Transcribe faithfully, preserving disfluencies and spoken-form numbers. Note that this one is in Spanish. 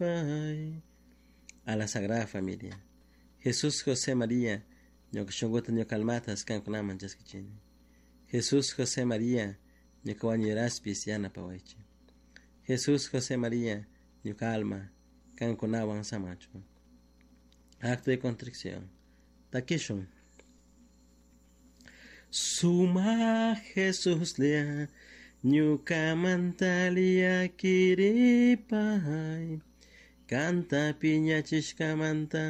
A la Sagrada Familia. Jesús, José, María, ñoqshunguta ñoqalmatas kankunaman chaskichini. Jesús, José, María, ñoqawañuraspis yanapawaychi. Jesús, José, María, ñuqa alma kankunawan samachu. Acto de contrición. Takishun. Suma Jesús lea, ñuqa mantalia kiripay. Canta piñachishkamanta